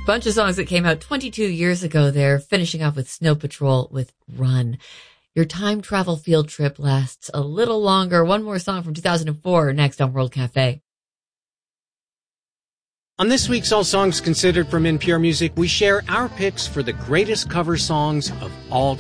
Bunch of songs that came out 22 years ago there, finishing off with Snow Patrol with Run. Your time travel field trip lasts a little longer. One more song from 2004 next on World Cafe. On this week's All Songs Considered from NPR Music, we share our picks for the greatest cover songs of all